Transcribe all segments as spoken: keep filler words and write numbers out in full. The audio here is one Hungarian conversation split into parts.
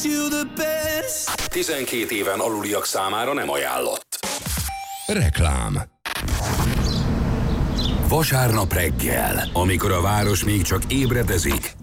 tizenkét éven aluliak számára nem ajánlott. Reklám. Vasárnap reggel, amikor a város még csak ébredezik,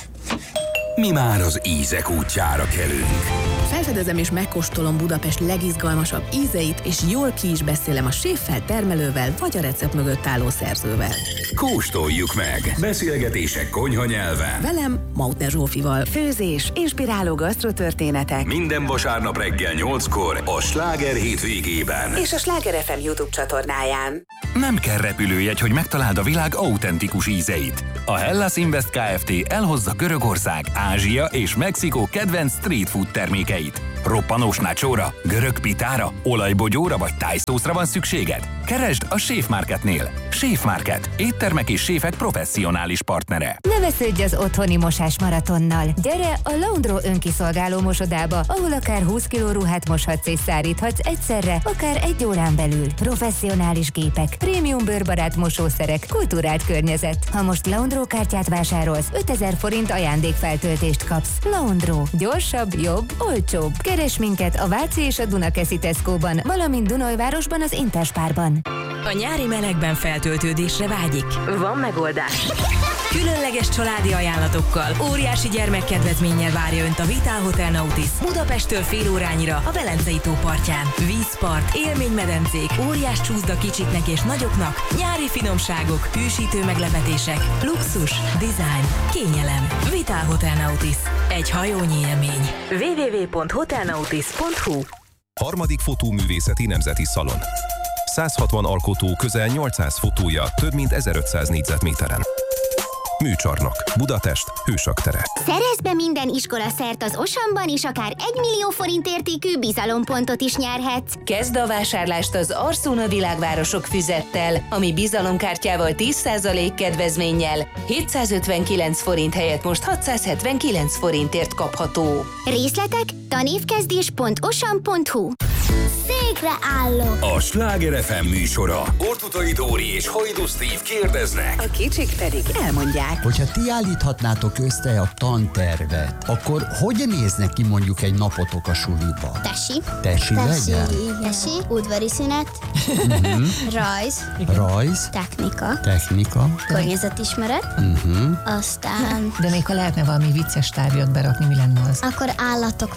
mi már az ízek útjára kelünk. Felfedezem és megkóstolom Budapest legizgalmasabb ízeit, és jól ki is beszélem a séffel, termelővel, vagy a recept mögött álló szerzővel. Kóstoljuk meg! Beszélgetések konyha nyelven. Velem, Mautner Zsófival. Főzés, inspiráló gasztrotörténetek. Minden vasárnap reggel nyolckor a Sláger hétvégében. És a Sláger ef em YouTube csatornáján. Nem kell repülőjegy, hogy megtaláld a világ autentikus ízeit. A Hellas Invest Kft. Elhozza Görögország, Ázsia és Mexikó kedvenc street food termékeit. Roppanós nachóra, görög pitára, olajbogyóra vagy tájszószra van szükséged? Keresd a Séf Marketnél. Séf Market. Éttermek és séfek professzionális partnere. Ne vesződj az otthoni mosás maratonnal. Gyere a Laundro önkiszolgáló mosodába, ahol akár húsz kiló ruhát moshatsz és száríthatsz egyszerre, akár egy órán belül. Professzionális gépek, prémium bőrbarát mosószerek, kultúrált környezet. Ha most Laundro kártyát vásárolsz, ötezer forint ajándékfeltöltést kapsz. Laundro. Gyorsabb, jobb, olcsóbb. Keres minket a Váci és a Dunakeszi Tesco-ban, valamint Dunajvárosban az Interspárban. A nyári melegben feltöltődésre vágyik? Van megoldás. Különleges családi ajánlatokkal, óriási gyermekkedvezménnyel várja Önt a Vitál Hotel Nautis Budapesttől fél órányira a Velencei tó partján. Vízpart, élménymedencék, óriás csúszda kicsiknek és nagyoknak, nyári finomságok, hűsítő meglepetések, luxus, design, kényelem. Vitál Hotel Nautis. Egy hajónyi élmény. double-u double-u double-u pont hotelnautis pont hu. Harmadik fotóművészeti nemzeti szalon. százhatvan alkotó, közel nyolcszáz fotója, több mint ezerötszáz négyzetméteren. Műcsarnok, Budapest, Hősök tere. Szerezd be minden iskola szert az Osamban, és akár egy millió forint értékű bizalompontot is nyerhetsz. Kezd a vásárlást az Arsona Világvárosok füzettel, ami bizalomkártyával tíz százalék kedvezménnyel hétszázötvenkilenc forint helyett most hatszázhetvenkilenc forintért kapható. Részletek tanévkezdés pont osam pont hu. Székre állok! A Sláger ef em műsora. Ortutai Dóri és Hajdu Steve kérdeznek. A kicsik pedig elmondják. Hogyha ti állíthatnátok össze a tantervet, akkor hogy néznek ki mondjuk egy napotok a suliba? Tesi. Tesi legyen? Tesi. Udvari szünet. Uh-huh. Rajz. Rajz. Technika. Technika. Környezetismeret. Uh-huh. Aztán... De még ha lehetne valami vicces tárgyat berakni, mi lenne az? Akkor állatok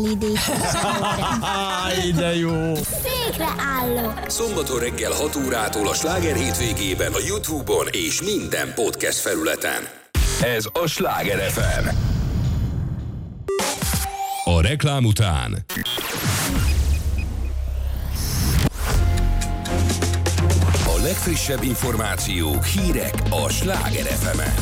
megszelídítés. De jó! Székre állok! Szombaton reggel hat órától a Sláger hétvégében a YouTube-on és minden podcast felületen. Ez a Sláger ef em. A reklám után A legfrissebb információk, hírek a Sláger ef emen.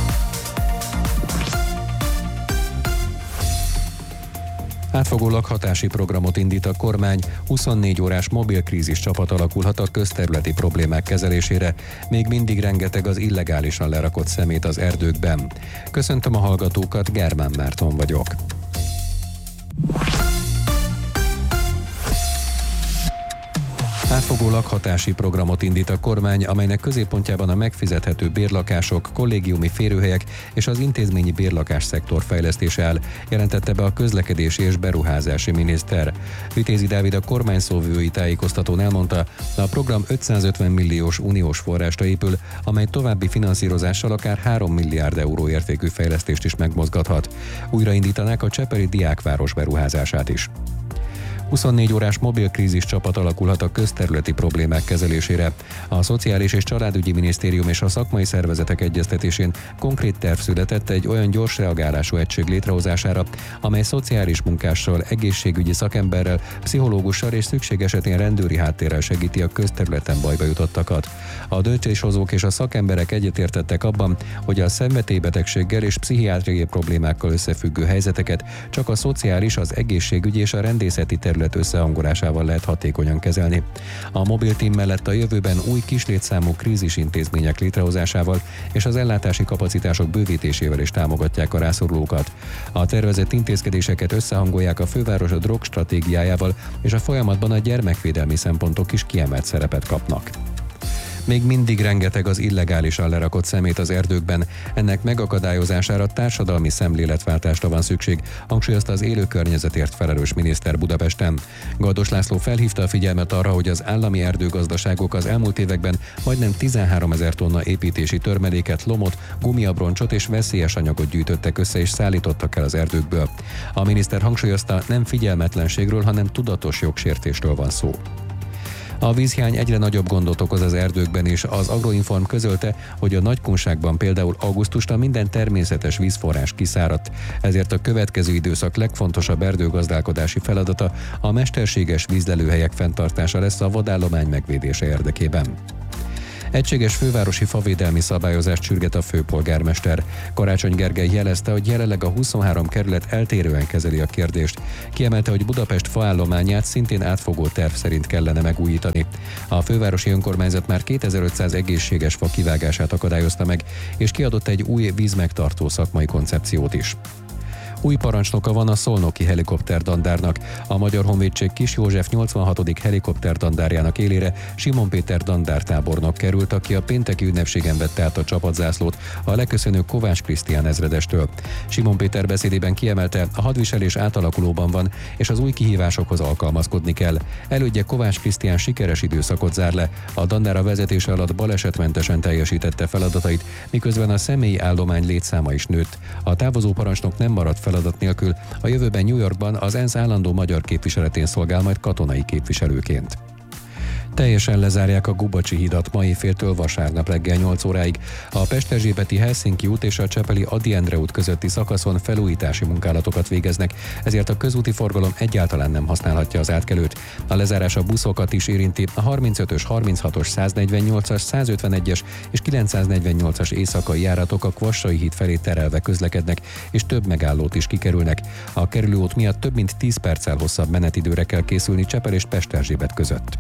Átfogó lakhatási programot indít a kormány, huszonnégy órás mobilkrízis csapat alakulhat a közterületi problémák kezelésére, még mindig rengeteg az illegálisan lerakott szemét az erdőkben. Köszöntöm a hallgatókat, Germán Márton vagyok. Átfogó lakhatási programot indít a kormány, amelynek középpontjában a megfizethető bérlakások, kollégiumi férőhelyek és az intézményi bérlakás szektor fejlesztése áll, jelentette be a közlekedési és beruházási miniszter. Vitézi Dávid a kormányszóvivői tájékoztatón elmondta, a program ötszázötven milliós uniós forrásra épül, amely további finanszírozással akár három milliárd euró értékű fejlesztést is megmozgathat. Újraindítanák a csepeli diákváros beruházását is. huszonnégy órás mobilkrízis csapat alakulhat a közterületi problémák kezelésére. A Szociális és Családügyi Minisztérium és a szakmai szervezetek egyeztetésén konkrét terv született egy olyan gyors reagálású egység létrehozására, amely szociális munkással, egészségügyi szakemberrel, pszichológussal és szükség esetén rendőri háttérrel segíti a közterületen bajba jutottakat. A döntéshozók és a szakemberek egyetértettek abban, hogy a szenvedélybetegséggel és pszichiátriai problémákkal összefüggő helyzeteket csak a szociális, az egészségügyi és a rendészeti terület összehangolásával lehet hatékonyan kezelni. A mobil team mellett a jövőben új kislétszámú krízisintézmények létrehozásával és az ellátási kapacitások bővítésével is támogatják a rászorulókat. A tervezett intézkedéseket összehangolják a főváros a drog stratégiájával, és a folyamatban a gyermekvédelmi szempontok is kiemelt szerepet kapnak. Még mindig rengeteg az illegálisan lerakott szemét az erdőkben. Ennek megakadályozására társadalmi szemléletváltásra van szükség, hangsúlyozta az élő környezetért felelős miniszter Budapesten. Galdos László felhívta a figyelmet arra, hogy az állami erdőgazdaságok az elmúlt években majdnem tizenháromezer tonna építési törmeléket, lomot, gumiabroncsot és veszélyes anyagot gyűjtöttek össze és szállítottak el az erdőkből. A miniszter hangsúlyozta, nem figyelmetlenségről, hanem tudatos jogsértésről van szó. A vízhiány egyre nagyobb gondot okoz az erdőkben is. Az Agroinform közölte, hogy a Nagykunságban például augusztusra minden természetes vízforrás kiszáradt, ezért a következő időszak legfontosabb erdőgazdálkodási feladata a mesterséges vízlelőhelyek fenntartása lesz a vadállomány megvédése érdekében. Egységes fővárosi favédelmi szabályozást sürget a főpolgármester. Karácsony Gergely jelezte, hogy jelenleg a huszonhárom kerület eltérően kezeli a kérdést. Kiemelte, hogy Budapest faállományát szintén átfogó terv szerint kellene megújítani. A fővárosi önkormányzat már kétezer-ötszáz egészséges fa kivágását akadályozta meg, és kiadott egy új vízmegtartó szakmai koncepciót is. Új parancsnoka van a szolnoki helikopterdandárnak. A Magyar Honvédség Kis József nyolcvanhatodik helikopterdandárjának élére Simon Péter dandártábornok került, aki a pénteki ünnepségen vette át a csapatzászlót a leköszönő Kovács Krisztián ezredestől. Simon Péter beszédében kiemelte, a hadviselés átalakulóban van, és az új kihívásokhoz alkalmazkodni kell. Elődje Kovács Krisztián sikeres időszakot zár le, a dandára vezetése alatt balesetmentesen teljesítette feladatait, miközben a személyi állomány létszáma is nőtt. A távozó parancsnok nem maradt feladat nélkül, a jövőben New Yorkban az ENSZ állandó magyar képviseletén szolgál majd katonai képviselőként. Teljesen lezárják a Gubacsi hidat ma éjféltől vasárnap reggel nyolc óráig. A Pest-Erzsébeti Helsinki út és a Csepeli Ady Endre út közötti szakaszon felújítási munkálatokat végeznek, ezért a közúti forgalom egyáltalán nem használhatja az átkelőt. A lezárás a buszokat is érinti, a harmincötös, harminchatos, száznegyvennyolcas, százötvenegyes és kilencszáznegyvennyolcas éjszakai járatok a Kvassai híd felé terelve közlekednek, és több megállót is kikerülnek. A kerülőút miatt több mint tíz perccel hosszabb menetidőre kell készülni Csepel és Pest-Erzsébet között.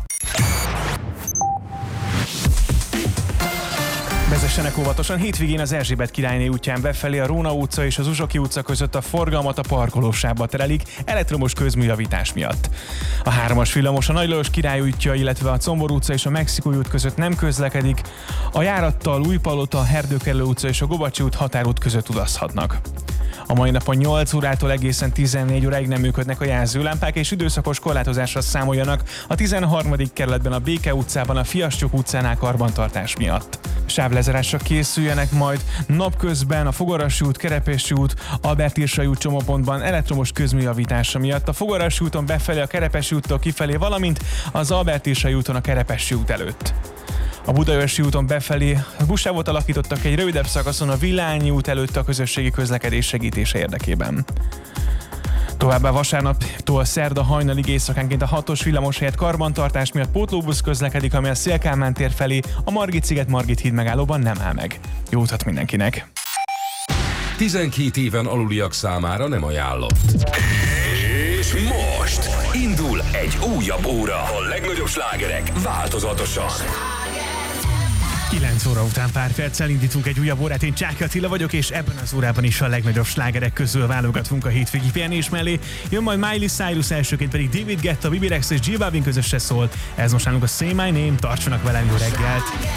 Vezessenek óvatosan, hétvégén az Erzsébet királyné útján befelé a Róna utca és az Uzsoki utca között a forgalmat a parkolósávba terelik elektromos közműjavítás miatt. A hármas villamos a Nagy Lajos Király útja, illetve a Combor utca és a Mexikói út között nem közlekedik, a járattal Újpalota, Erdőkerülő utca és a Gubacsi út határút között utazhatnak. A mai napon nyolc órától egészen tizennégy óráig nem működnek a jelzőlámpák, és időszakos korlátozásra számoljanak a tizenharmadik kerületben a Béke utcában, a Fiaschuk utcánál karbantartás miatt. Sávlezárásra készüljenek majd napközben a Fogarasi út, Kerepesi út, Albert-Irsai út csomópontban elektromos közműjavítása miatt, a Fogarasi úton befelé a Kerepesi úttól kifelé, valamint az Albert-Irsai úton a Kerepesi út előtt. A Budaörsi úton befelé buszsávot alakítottak egy rövidebb szakaszon a Villányi út előtt a közösségi közlekedés segítése érdekében. Továbbá vasárnaptól szerda hajnalig éjszakánként a hatos villamos helyett karbantartás miatt pótlóbusz közlekedik, ami a Széll-Kálmán tér felé a Margit-sziget Margit híd megállóban nem áll meg. Jó utat mindenkinek! tizenkét éven aluliak számára nem ajánlott. És most indul egy újabb óra. A legnagyobb slágerek változatosan. kilenc óra után pár perccel indítunk egy újabb órát, én Csáky Attila vagyok, és ebben az órában is a legnagyobb slágerek közül válogatunk a hétvégi pihenés mellé. Jön majd Miley Cyrus, elsőként pedig David Guetta, Bibi Rex és J Balvin közöse szól. Ez most nálunk a Say My Name, tartsanak velem, jó reggelt!